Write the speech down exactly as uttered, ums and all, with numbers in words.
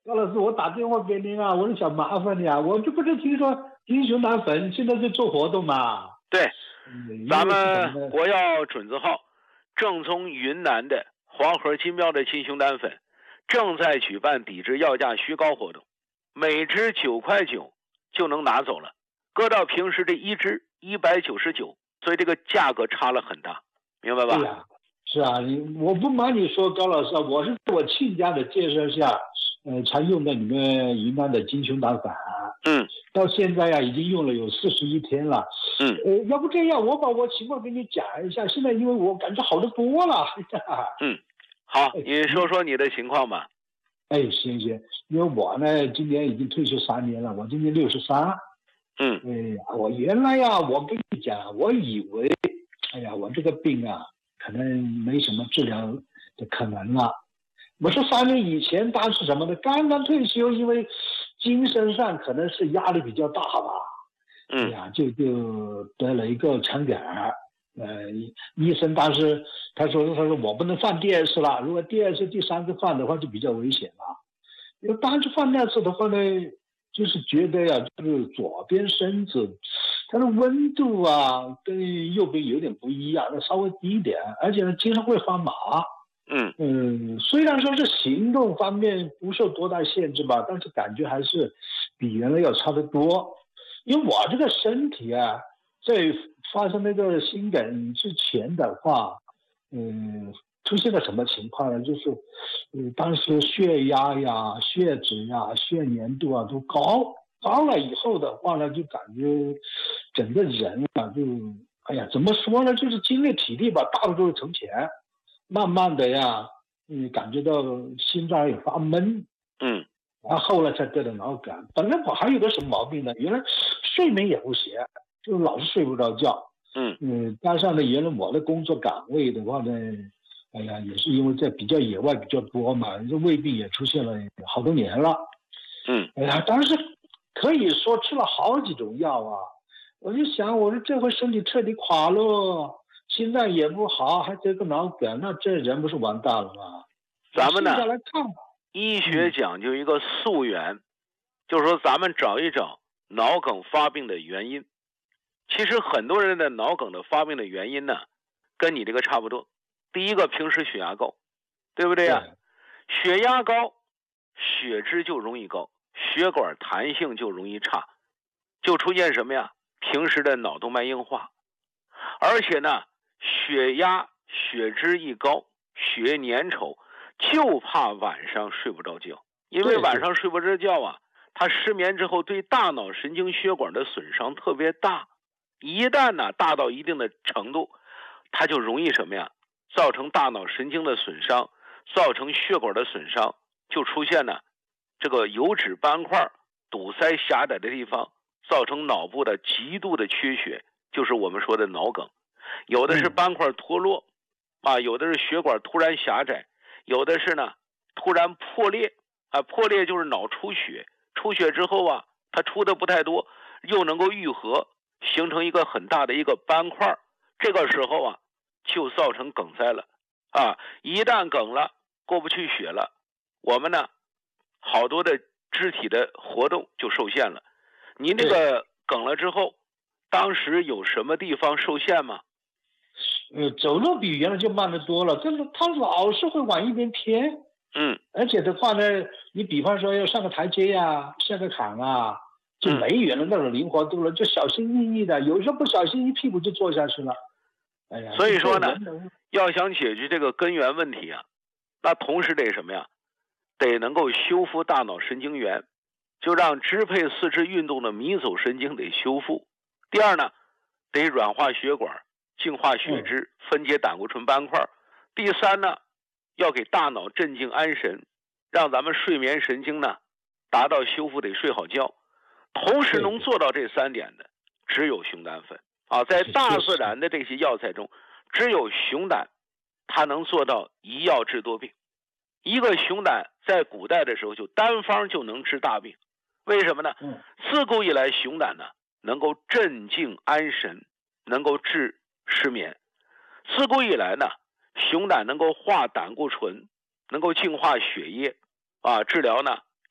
高老师，我打电话给您啊，我是想麻烦你啊，我就不是听说金雄胆粉现在在做活动嘛？ 对， 嗯、 咱们国药准字号正宗云南的黄河金标的金雄胆粉正在举办抵制药价虚高活动，每支九块九就能拿走了，搁到平时的一支一百九十九，所以这个价格差了很大，明白吧？ 对呀，是啊，我不瞒你说，高老师，我是我亲家的介绍下，呃，才用的你们云南的金雄胆粉。 嗯， 到现在呀，已经用了有四十一天了。 嗯， 呃，要不这样，我把我情况给你讲一下。现在因为我感觉好得多了。 嗯，好，你说说你的情况吧。 哎，行行，因为我呢，今年已经退休三年了，我今年六十三。 嗯， 哎，我原来呀，我跟你讲，我以为，哎呀，我这个病啊，可能没什么治疗的可能了。我说三年以前，当时什么呢？刚刚退休，因为精神上可能是压力比较大吧。 嗯， 哎呀，就就得了一个肠梗儿。呃，医生当时他说他说我不能放第二次了，如果第二次、第三次放的话就比较危险了。因为当时放那次的话呢，就是觉得呀，就是左边身子它的温度啊跟右边有点不一样，稍微低一点，而且呢经常会发麻。 嗯嗯，虽然说是行动方面不受多大限制吧，但是感觉还是比原来要差得多。因为我这个身体啊，在发生那个心梗之前的话，嗯，出现了什么情况呢？就是，嗯，当时血压呀、血脂呀、血粘度啊都高，高了以后的话呢，就感觉整个人啊就，哎呀，怎么说呢？就是精力体力吧，大不如从前。慢慢的呀，嗯，感觉到心脏也发闷。 嗯， 然后后来才得的脑梗。本来我还有个什么毛病呢？原来睡眠也不行，就老是睡不着觉。 嗯嗯，加上呢，原来我的工作岗位的话呢，哎呀，也是因为在比较野外比较多嘛，这胃病也出现了好多年了。 嗯， 哎呀，当时可以说吃了好几种药啊。我就想，我说这回身体彻底垮了。心脏也不好，还得个脑梗，那这人不是完蛋了吗？ 咱们呢， 来看吧。 医学讲究一个溯源，嗯、就是说咱们找一找脑梗发病的原因。其实很多人的脑梗的发病的原因呢，跟你这个差不多。第一个，平时血压高，对不对呀？血压高，血脂就容易高，血管弹性就容易差，就出现什么呀？平时的脑动脉硬化，而且呢。血压、血脂一高，血粘稠，就怕晚上睡不着觉。因为晚上睡不着觉啊，他失眠之后对大脑神经血管的损伤特别大。一旦呢大到一定的程度，它就容易什么呀？造成大脑神经的损伤，造成血管的损伤，就出现呢这个油脂斑块堵塞狭窄的地方，造成脑部的极度的缺血，就是我们说的脑梗。有的是斑块脱落，啊，有的是血管突然狭窄，有的是呢突然破裂，啊，破裂就是脑出血，出血之后啊，它出的不太多，又能够愈合，形成一个很大的一个斑块，这个时候啊，就造成梗塞了，啊，一旦梗了，过不去血了，我们呢，好多的肢体的活动就受限了。您这个梗了之后，当时有什么地方受限吗？ 呃，走路比原来就慢得多了，但是他老是会往一边偏。 嗯， 而且的话呢，你比方说要上个台阶呀、啊，下个坎啊，就没原来那种灵活度了，就小心翼翼的，有时候不小心一屁股就坐下去了。哎呀， 所以说呢，要想解决这个根源问题啊，那同时得什么呀？得能够修复大脑神经元，就让支配四肢运动的迷走神经得修复。第二呢，得软化血管。净化血脂，分解胆固醇斑块。第三呢，要给大脑镇静安神，让咱们睡眠神经呢达到修复，得睡好觉。同时能做到这三点的，只有熊胆粉啊。在大自然的这些药材中，只有熊胆，它能做到一药治多病。一个熊胆在古代的时候就单方就能治大病，为什么呢？自古以来熊胆呢能够镇静安神，能够治失眠。自古以来呢，熊胆能够化胆固醇，能够净化血液，啊，治疗呢